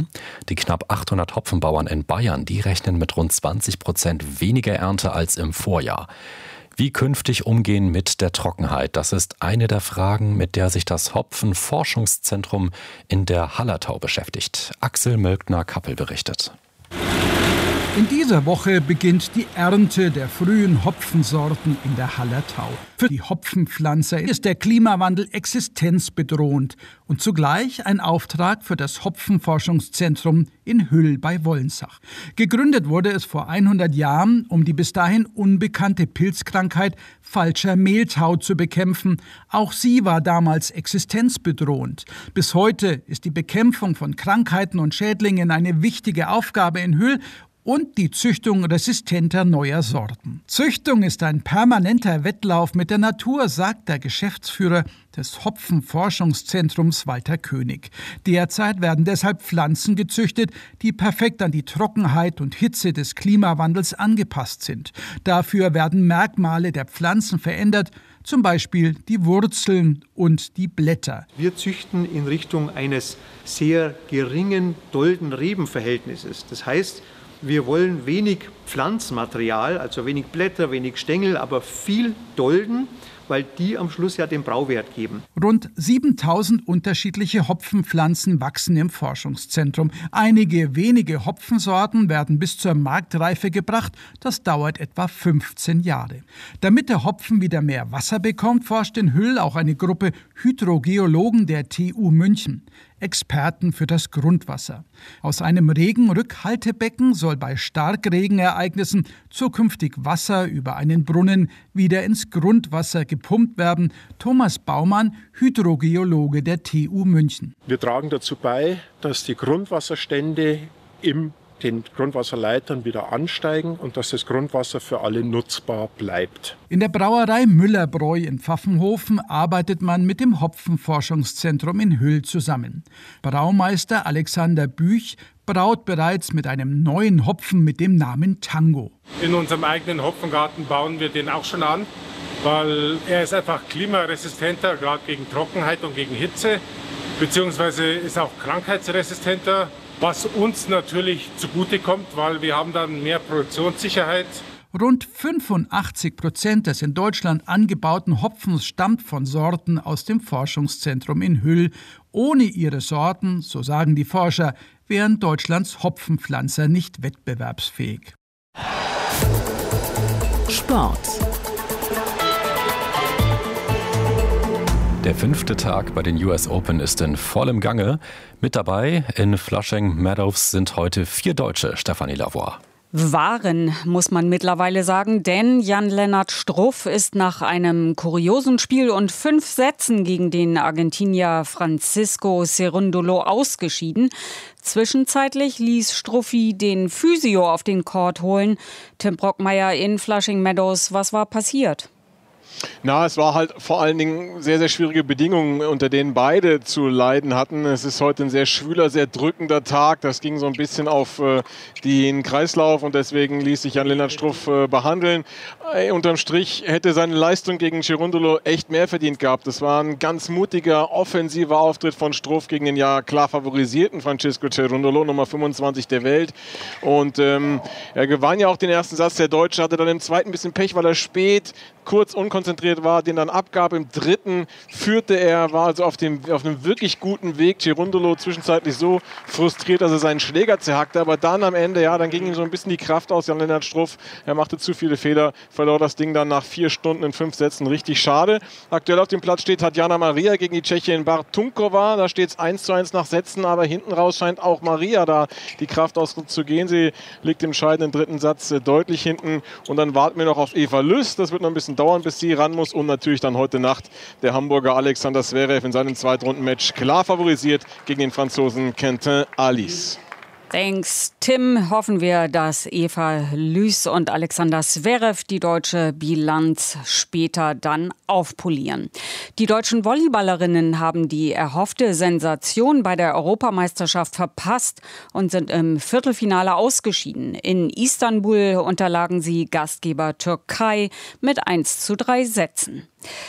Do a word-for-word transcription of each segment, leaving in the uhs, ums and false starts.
haben. Die knapp achthundert Hopfenbauern in Bayern, die rechnen mit rund zwanzig Prozent weniger Ernte als im Vorjahr. Wie künftig umgehen mit der Trockenheit? Das ist eine der Fragen, mit der sich das Hopfenforschungszentrum in der Hallertau beschäftigt. Axel Mölkner-Kappel berichtet. In dieser Woche beginnt die Ernte der frühen Hopfensorten in der Hallertau. Für die Hopfenpflanzer ist der Klimawandel existenzbedrohend und zugleich ein Auftrag für das Hopfenforschungszentrum in Hüll bei Wolnsach. Gegründet wurde es vor hundert Jahren, um die bis dahin unbekannte Pilzkrankheit falscher Mehltau zu bekämpfen. Auch sie war damals existenzbedrohend. Bis heute ist die Bekämpfung von Krankheiten und Schädlingen eine wichtige Aufgabe in Hüll und die Züchtung resistenter neuer Sorten. Züchtung ist ein permanenter Wettlauf mit der Natur, sagt der Geschäftsführer des Hopfenforschungszentrums Walter König. Derzeit werden deshalb Pflanzen gezüchtet, die perfekt an die Trockenheit und Hitze des Klimawandels angepasst sind. Dafür werden Merkmale der Pflanzen verändert, zum Beispiel die Wurzeln und die Blätter. Wir züchten in Richtung eines sehr geringen Dolden-Reben-Verhältnisses. Das heißt, wir wollen wenig Pflanzmaterial, also wenig Blätter, wenig Stängel, aber viel Dolden, weil die am Schluss ja den Brauwert geben. Rund siebentausend unterschiedliche Hopfenpflanzen wachsen im Forschungszentrum. Einige wenige Hopfensorten werden bis zur Marktreife gebracht. Das dauert etwa fünfzehn Jahre. Damit der Hopfen wieder mehr Wasser bekommt, forscht in Hüll auch eine Gruppe Hydrogeologen der T U München. Experten für das Grundwasser. Aus einem Regenrückhaltebecken soll bei Starkregenereignissen zukünftig Wasser über einen Brunnen wieder ins Grundwasser gepumpt werden. Thomas Baumann, Hydrogeologe der T U München. Wir tragen dazu bei, dass die Grundwasserstände im den Grundwasserleitern wieder ansteigen und dass das Grundwasser für alle nutzbar bleibt. In der Brauerei Müller-Bräu in Pfaffenhofen arbeitet man mit dem Hopfenforschungszentrum in Hüll zusammen. Braumeister Alexander Büch braut bereits mit einem neuen Hopfen mit dem Namen Tango. In unserem eigenen Hopfengarten bauen wir den auch schon an, weil er ist einfach klimaresistenter, gerade gegen Trockenheit und gegen Hitze, beziehungsweise ist auch krankheitsresistenter. Was uns natürlich zugutekommt, weil wir haben dann mehr Produktionssicherheit. Rund fünfundachtzig Prozent des in Deutschland angebauten Hopfens stammt von Sorten aus dem Forschungszentrum in Hüll. Ohne ihre Sorten, so sagen die Forscher, wären Deutschlands Hopfenpflanzer nicht wettbewerbsfähig. Sport. Der fünfte Tag bei den U S Open ist in vollem Gange. Mit dabei in Flushing Meadows sind heute vier Deutsche. Stefanie Lavoie. Waren, muss man mittlerweile sagen, denn Jan-Lennart Struff ist nach einem kuriosen Spiel und fünf Sätzen gegen den Argentinier Francisco Cerundolo ausgeschieden. Zwischenzeitlich ließ Struffi den Physio auf den Court holen. Tim Brockmeier in Flushing Meadows, was war passiert? Na, es war halt vor allen Dingen sehr, sehr schwierige Bedingungen, unter denen beide zu leiden hatten. Es ist heute ein sehr schwüler, sehr drückender Tag. Das ging so ein bisschen auf äh, den Kreislauf und deswegen ließ sich Jan-Lennart Struff äh, behandeln. Äh, unterm Strich hätte seine Leistung gegen Cerundolo echt mehr verdient gehabt. Das war ein ganz mutiger, offensiver Auftritt von Struff gegen den ja klar favorisierten Francisco Cerundolo, Nummer fünfundzwanzig der Welt. Und ähm, er gewann ja auch den ersten Satz. Der Deutsche hatte dann im zweiten ein bisschen Pech, weil er spät kurz unkonzentriert war, den dann abgab. Im dritten führte er, war also auf, dem, auf einem wirklich guten Weg. Cerundolo zwischenzeitlich so frustriert, dass er seinen Schläger zerhackte. Aber dann am Ende, ja, dann ging ihm so ein bisschen die Kraft aus. Jan-Lennart Struff, er machte zu viele Fehler, verlor das Ding dann nach vier Stunden in fünf Sätzen. Richtig schade. Aktuell auf dem Platz steht Tatjana Maria gegen die Tschechin Bartunkova. Da steht es eins zu eins nach Sätzen, aber hinten raus scheint auch Maria da die Kraft auszugehen. Sie liegt im entscheidenden dritten Satz äh, deutlich hinten. Und dann warten wir noch auf Eva Lüss. Das wird noch ein bisschen dauern, bis sie ran muss. Und natürlich dann heute Nacht der Hamburger Alexander Zverev in seinem Zweitrunden-Match klar favorisiert gegen den Franzosen Quentin Alice. Thanks, Tim. Hoffen wir, dass Eva Lüß und Alexander Zverev die deutsche Bilanz später dann aufpolieren. Die deutschen Volleyballerinnen haben die erhoffte Sensation bei der Europameisterschaft verpasst und sind im Viertelfinale ausgeschieden. In Istanbul unterlagen sie Gastgeber Türkei mit eins zu drei Sätzen.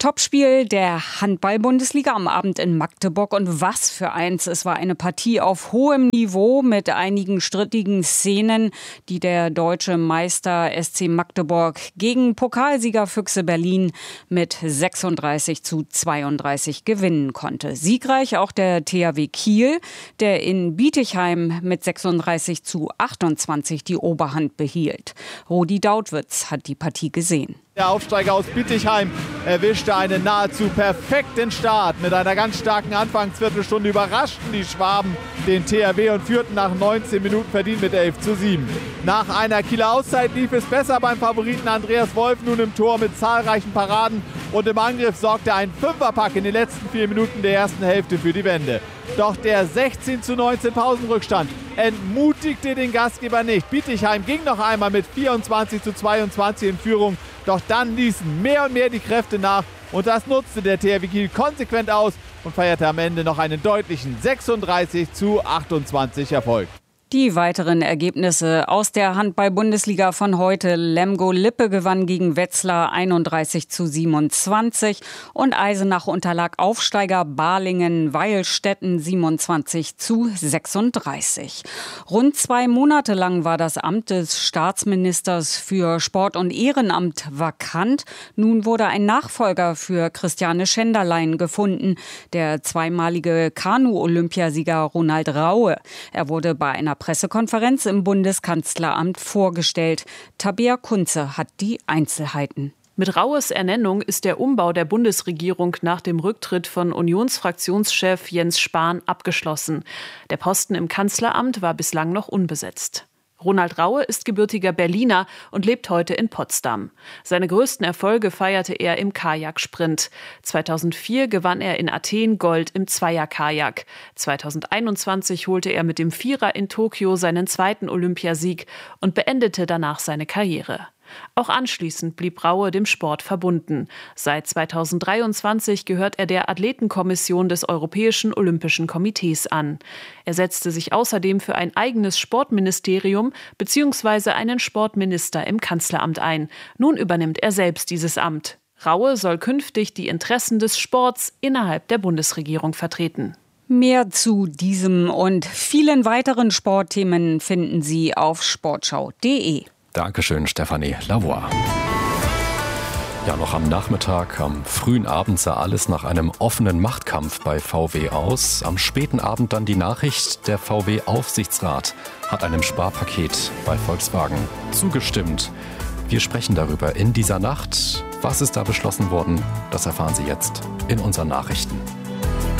Topspiel der Handball-Bundesliga am Abend in Magdeburg und was für eins. Es war eine Partie auf hohem Niveau mit einigen strittigen Szenen, die der deutsche Meister S C Magdeburg gegen Pokalsieger Füchse Berlin mit sechsunddreißig zu zweiunddreißig gewinnen konnte. Siegreich auch der T H W Kiel, der in Bietigheim mit sechsunddreißig zu achtundzwanzig die Oberhand behielt. Rudi Dautwitz hat die Partie gesehen. Der Aufsteiger aus Bietigheim erwischte einen nahezu perfekten Start. Mit einer ganz starken Anfangsviertelstunde überraschten die Schwaben den T H W und führten nach neunzehn Minuten verdient mit elf zu sieben. Nach einer Kieler Auszeit lief es besser beim Favoriten Andreas Wolf, nun im Tor mit zahlreichen Paraden, und im Angriff sorgte ein Fünferpack in den letzten vier Minuten der ersten Hälfte für die Wende. Doch der sechzehn zu neunzehn Pausenrückstand entmutigte den Gastgeber nicht. Bietigheim ging noch einmal mit vierundzwanzig zu zweiundzwanzig in Führung. Doch dann ließen mehr und mehr die Kräfte nach und das nutzte der T H W Kiel konsequent aus und feierte am Ende noch einen deutlichen sechsunddreißig zu achtundzwanzig Erfolg. Die weiteren Ergebnisse aus der Handball-Bundesliga von heute. Lemgo-Lippe gewann gegen Wetzlar einunddreißig zu siebenundzwanzig und Eisenach unterlag Aufsteiger Balingen-Weilstätten siebenundzwanzig zu sechsunddreißig. Rund zwei Monate lang war das Amt des Staatsministers für Sport und Ehrenamt vakant. Nun wurde ein Nachfolger für Christiane Schenderlein gefunden, der zweimalige Kanu-Olympiasieger Ronald Raue. Er wurde bei einer Pressekonferenz im Bundeskanzleramt vorgestellt. Tabea Kunze hat die Einzelheiten. Mit Raues Ernennung ist der Umbau der Bundesregierung nach dem Rücktritt von Unionsfraktionschef Jens Spahn abgeschlossen. Der Posten im Kanzleramt war bislang noch unbesetzt. Ronald Raue ist gebürtiger Berliner und lebt heute in Potsdam. Seine größten Erfolge feierte er im Kajaksprint. zweitausendvier gewann er in Athen Gold im Zweierkajak. zweitausendeinundzwanzig holte er mit dem Vierer in Tokio seinen zweiten Olympiasieg und beendete danach seine Karriere. Auch anschließend blieb Raue dem Sport verbunden. Seit zweitausenddreiundzwanzig gehört er der Athletenkommission des Europäischen Olympischen Komitees an. Er setzte sich außerdem für ein eigenes Sportministerium bzw. einen Sportminister im Kanzleramt ein. Nun übernimmt er selbst dieses Amt. Raue soll künftig die Interessen des Sports innerhalb der Bundesregierung vertreten. Mehr zu diesem und vielen weiteren Sportthemen finden Sie auf sportschau punkt de. Dankeschön, Stefanie Lavoie. Ja, noch am Nachmittag, am frühen Abend sah alles nach einem offenen Machtkampf bei V W aus. Am späten Abend dann die Nachricht, der V W-Aufsichtsrat hat einem Sparpaket bei Volkswagen zugestimmt. Wir sprechen darüber in dieser Nacht. Was ist da beschlossen worden? Das erfahren Sie jetzt in unseren Nachrichten.